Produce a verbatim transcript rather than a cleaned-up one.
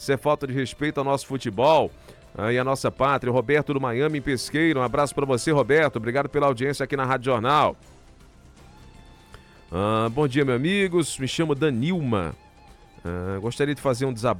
Isso é falta de respeito ao nosso futebol ah, e à nossa pátria. O Roberto do Miami, em Pesqueiro. Um abraço para você, Roberto. Obrigado pela audiência aqui na Rádio Jornal. Ah, bom dia, meus amigos. Me chamo Danilma. Ah, gostaria de fazer um desabafo